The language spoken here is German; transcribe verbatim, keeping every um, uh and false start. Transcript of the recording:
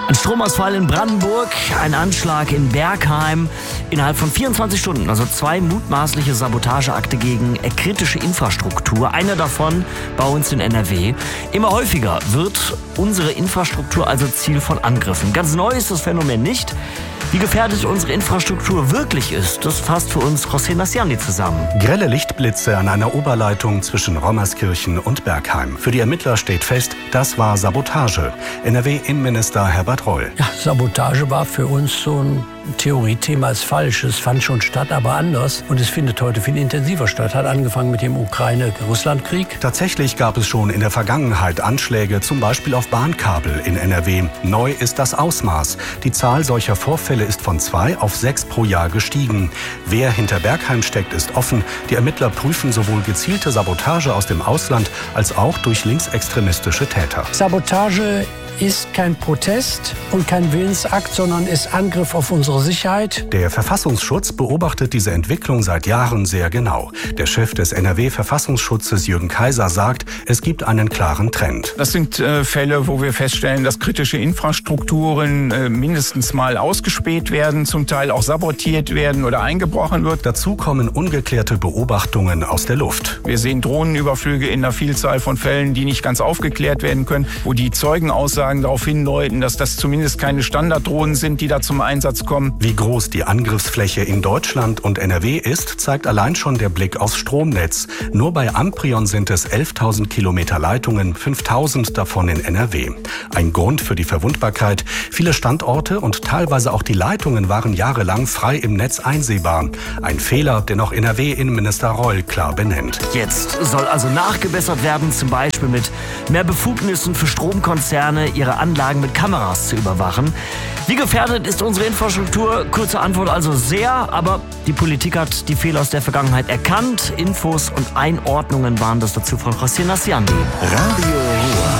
Ein Stromausfall in Brandenburg, ein Anschlag in Bergheim. Innerhalb von vierundzwanzig Stunden, also zwei mutmaßliche Sabotageakte gegen kritische Infrastruktur. Einer davon bei uns in N R W. Immer häufiger wird unsere Infrastruktur also Ziel von Angriffen. Ganz neu ist das Phänomen nicht. Wie gefährdet unsere Infrastruktur wirklich ist, das fasst für uns José Nasciani zusammen. Grelle Lichtblitze an einer Oberleitung zwischen Rommerskirchen und Bergheim. Für die Ermittler steht fest, das war Sabotage. N R W-Innenminister Herbert Reul. Ja, Sabotage war für uns so ein Theoriethema, ist falsch. Es fand schon statt, aber anders. Und es findet heute viel intensiver statt. Hat angefangen mit dem Ukraine-Russland-Krieg. Tatsächlich gab es schon in der Vergangenheit Anschläge, zum Beispiel auf Bahnkabel in N R W. Neu ist das Ausmaß. Die Zahl solcher Vorfälle ist von zwei auf sechs pro Jahr gestiegen. Wer hinter Bergheim steckt, ist offen. Die Ermittler prüfen sowohl gezielte Sabotage aus dem Ausland als auch durch linksextremistische Täter. Sabotage ist kein Protest und kein Willensakt, sondern ist Angriff auf unsere Sicherheit. Der Verfassungsschutz beobachtet diese Entwicklung seit Jahren sehr genau. Der Chef des N R W-Verfassungsschutzes Jürgen Kaiser sagt, es gibt einen klaren Trend. Das sind äh, Fälle, wo wir feststellen, dass kritische Infrastrukturen äh, mindestens mal ausgespäht werden, zum Teil auch sabotiert werden oder eingebrochen wird. Dazu kommen ungeklärte Beobachtungen aus der Luft. Wir sehen Drohnenüberflüge in einer Vielzahl von Fällen, die nicht ganz aufgeklärt werden können, wo die Zeugenaussagen darauf hindeuten, dass das zumindest keine Standarddrohnen sind, die da zum Einsatz kommen. Wie groß die Angriffsfläche in Deutschland und N R W ist, zeigt allein schon der Blick aufs Stromnetz. Nur bei Amprion sind es elftausend Kilometer Leitungen, fünftausend davon in N R W. Ein Grund für die Verwundbarkeit. Viele Standorte und teilweise auch die Leitungen waren jahrelang frei im Netz einsehbar. Ein Fehler, den auch N R W-Innenminister Reul klar benennt. Jetzt soll also nachgebessert werden, zum Beispiel mit mehr Befugnissen für Stromkonzerne, ihre Anlagen mit Kameras zu überwachen. Wie gefährdet ist unsere Infrastruktur? Kurze Antwort also sehr, aber die Politik hat die Fehler aus der Vergangenheit erkannt. Infos und Einordnungen waren das dazu von José Nasciani. Radio Ruhr.